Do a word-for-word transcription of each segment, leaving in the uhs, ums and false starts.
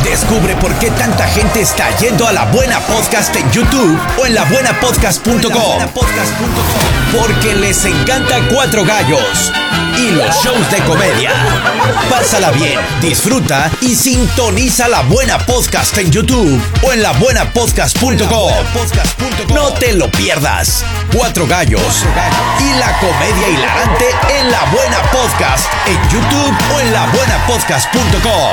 Descubre por qué tanta gente está yendo a La Buena Podcast en YouTube o en la buena podcast punto com. Porque les encanta Cuatro Gallos y los shows de comedia. Pásala bien, disfruta y sintoniza La Buena Podcast en YouTube o en la buena podcast punto com. No te lo pierdas. Cuatro Gallos y la comedia hilarante en La Buena Podcast en YouTube o en la buena podcast punto com.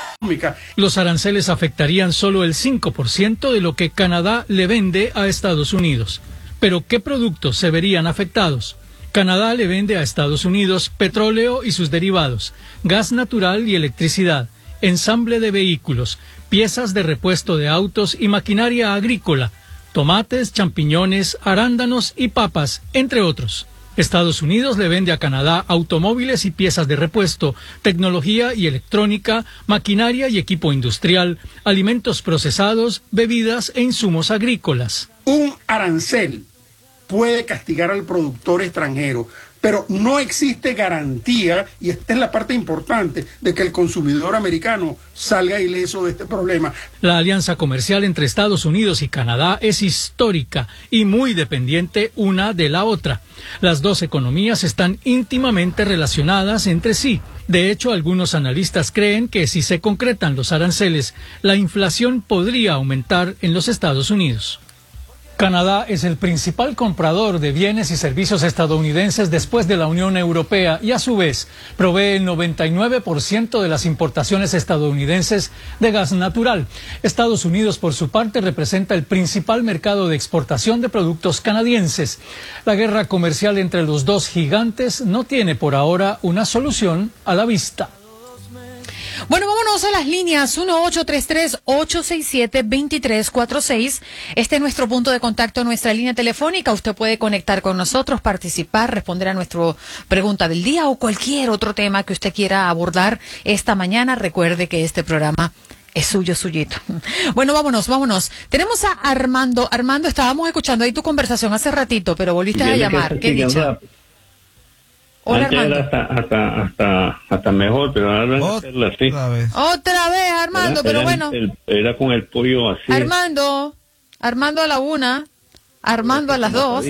Los aranceles afectarían solo el cinco por ciento de lo que Canadá le vende a Estados Unidos. Pero ¿qué productos se verían afectados? Canadá le vende a Estados Unidos petróleo y sus derivados, gas natural y electricidad, ensamble de vehículos, piezas de repuesto de autos y maquinaria agrícola, tomates, champiñones, arándanos y papas, entre otros. Estados Unidos le vende a Canadá automóviles y piezas de repuesto, tecnología y electrónica, maquinaria y equipo industrial, alimentos procesados, bebidas e insumos agrícolas. Un arancel puede castigar al productor extranjero, pero no existe garantía, y esta es la parte importante, de que el consumidor americano salga ileso de este problema. La alianza comercial entre Estados Unidos y Canadá es histórica y muy dependiente una de la otra. Las dos economías están íntimamente relacionadas entre sí. De hecho, algunos analistas creen que si se concretan los aranceles, la inflación podría aumentar en los Estados Unidos. Canadá es el principal comprador de bienes y servicios estadounidenses después de la Unión Europea y a su vez provee el noventa y nueve por ciento de las importaciones estadounidenses de gas natural. Estados Unidos, por su parte, representa el principal mercado de exportación de productos canadienses. La guerra comercial entre los dos gigantes no tiene por ahora una solución a la vista. Bueno, vámonos a las líneas uno ocho tres tres, ocho seis siete, dos tres cuatro seis. Este es nuestro punto de contacto, nuestra línea telefónica. Usted puede conectar con nosotros, participar, responder a nuestra pregunta del día o cualquier otro tema que usted quiera abordar esta mañana. Recuerde que este programa es suyo, suyito. Bueno, vámonos, vámonos. Tenemos a Armando. Armando, estábamos escuchando ahí tu conversación hace ratito, pero volviste a llamar. ¿Qué dicha? Hola, Antes Armando. era hasta, hasta, hasta, hasta mejor, pero ahora van a hacerla así. Otra vez. Otra vez, Armando, Era- pero era bueno. el- era con el pollo así. Armando, Armando a la una, Armando a las dos,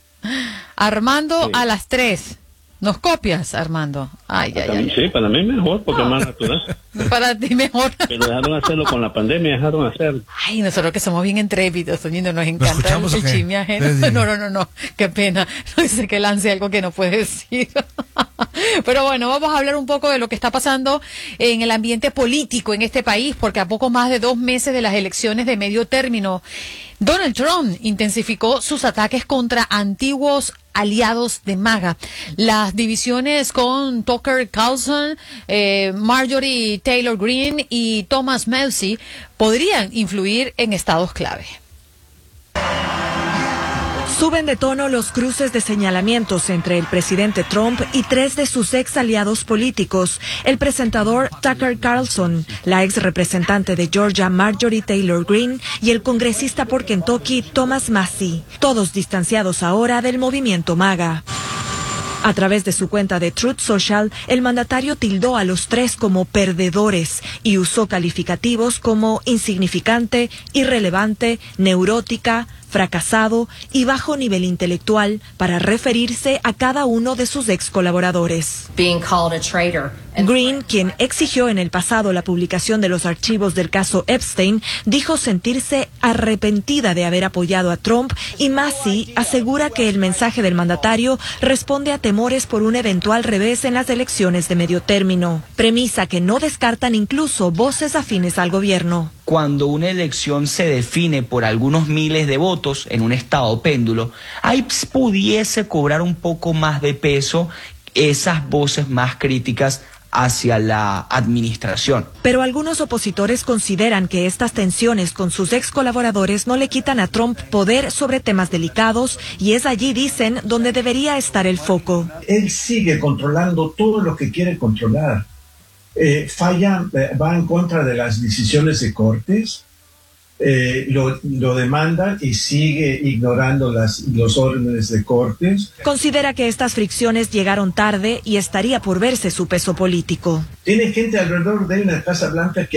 Armando Sí. a las tres. ¿Nos copias, Armando? Ay, ay, Para mí, ay. sí, para mí mejor, porque es más natural. Para ti mejor. Pero dejaron hacerlo con la pandemia, dejaron hacerlo. Ay, nosotros que somos bien intrépidos, Toñito, nos encanta el escuchamos o qué? chisme ajeno. Sí, sí. No, no, no, no, qué pena. No dice que lance algo que no puede decir. Pero bueno, vamos a hablar un poco de lo que está pasando en el ambiente político en este país, porque a poco más de dos meses de las elecciones de medio término, Donald Trump intensificó sus ataques contra antiguos aliados de MAGA. Las divisiones con Tucker Carlson, eh, Marjorie Taylor Greene y Thomas Massie podrían influir en estados clave. Suben de tono los cruces de señalamientos entre el presidente Trump y tres de sus ex aliados políticos, el presentador Tucker Carlson, la ex representante de Georgia Marjorie Taylor Greene y el congresista por Kentucky Thomas Massie, todos distanciados ahora del movimiento MAGA. A través de su cuenta de Truth Social, el mandatario tildó a los tres como perdedores y usó calificativos como insignificante, irrelevante, neurótica, fracasado y bajo nivel intelectual para referirse a cada uno de sus ex colaboradores. Greene, quien exigió en el pasado la publicación de los archivos del caso Epstein, dijo sentirse arrepentida de haber apoyado a Trump, y Massie asegura que el mensaje del mandatario responde a temores por un eventual revés en las elecciones de medio término, premisa que no descartan incluso voces afines al gobierno. Cuando una elección se define por algunos miles de votos en un estado péndulo, ahí pudiese cobrar un poco más de peso esas voces más críticas hacia la administración. Pero algunos opositores consideran que estas tensiones con sus ex colaboradores no le quitan a Trump poder sobre temas delicados, y es allí, dicen, donde debería estar el foco. Él sigue controlando todo lo que quiere controlar. Eh, falla, eh, va en contra de las decisiones de cortes, eh, lo, lo demandan y sigue ignorando las, los órdenes de cortes. Considera que estas fricciones llegaron tarde y estaría por verse su peso político. Tiene gente alrededor de él en la Casa Blanca que